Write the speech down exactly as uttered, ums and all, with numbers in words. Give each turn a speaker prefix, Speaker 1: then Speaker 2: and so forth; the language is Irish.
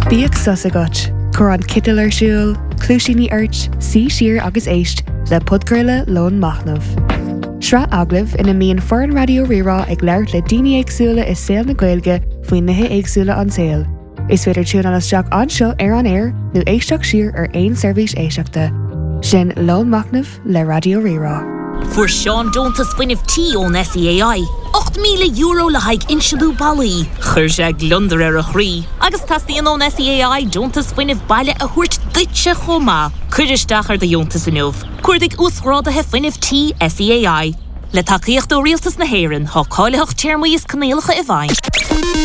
Speaker 1: Bíag sus agat, chur an citil ar siúl, clúisíní airt, sí siar agus éist le podgurla lón machnamh. Sra aglah ina míon foreign radio rira ag leir le daoine éagsúla is saoil na Gaeilge faoin nithe éagsúla an saoil. Is féidir tún an isteach anseo ar an air nó éisteach siar ar aon seirbhís éisteachta. Sin lón machnamh le radio rira.
Speaker 2: Fuair Sean Dontas fuinneamh tí ón S E A I. eight míle euro le haig insiadú bailí. Chuir sé glundar ar a chrí. Agus tastíon ón S E A I Dontas fuinneamh baile a thuirt duitse chomá. Cuiristeach ar de Dontas inniuh. Cuirdig úsrádathe fuinneamh tí S E A I. Le tacaíocht ó rialtas na hÉireann, thá cáileach téirmíos canéalacha i bhain.